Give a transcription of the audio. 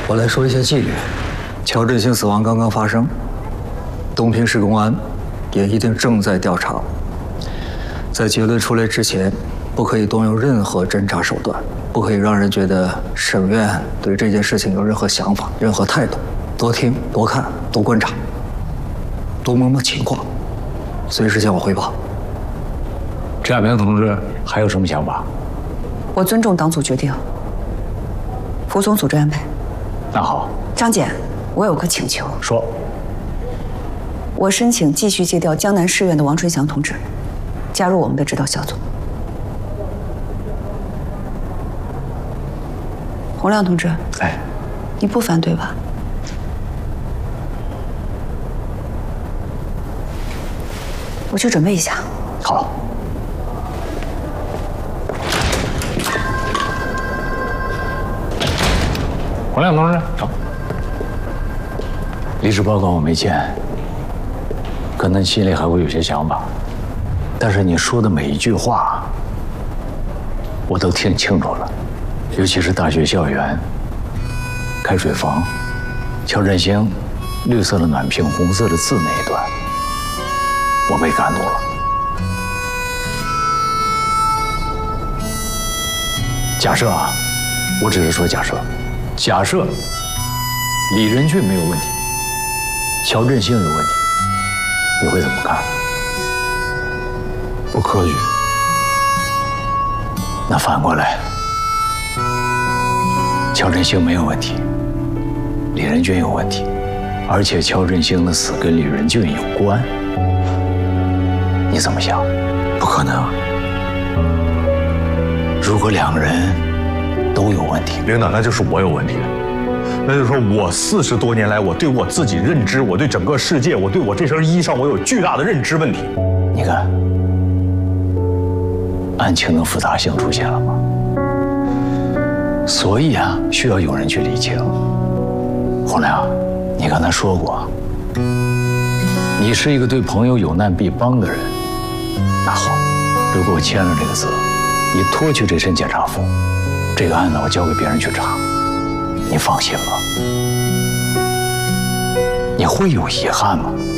我来说一下纪律。乔振兴死亡刚刚发生，东平市公安也一定正在调查。在结论出来之前，不可以动用任何侦查手段，不可以让人觉得省院对这件事情有任何想法、任何态度。多听、多看、多观察，多摸摸情况，随时向我汇报。 陈亚平同志还有什么想法？ 我尊重党组决定，服从组织安排。 那好， 张检，我有个请求。 说。 我申请继续借调江南市院的王春祥同志，加入我们的指导小组。洪亮同志， 哎， 你不反对吧？我去准备一下。 好。洪亮同志，走。离职报告我没见，可能心里还会有些想法，但是你说的每一句话，我都听清楚了，尤其是大学校园、开水房、乔振兴绿色的暖瓶、红色的字那一段，我被感动了。假设啊，我只是说假设，假设李仁俊没有问题，乔振兴有问题，你会怎么看？ 不科学。 那反过来，乔振兴没有问题，李仁俊有问题，而且乔振兴的死跟李仁俊有关，你怎么想？ 不可能。 如果两个人都有问题， 领导，那就是我有问题。那就是说我40多年来，我对我自己认知，我对整个世界，我对我这身衣裳，我有巨大的认知问题。 你看，案情的复杂性出现了吗？所以啊，需要有人去理清。洪亮，你刚才说过，你是一个对朋友有难必帮的人。那好，如果我签了这个字，你脱去这身检查服，这个案子我交给别人去查，你放心吗？你会有遗憾吗？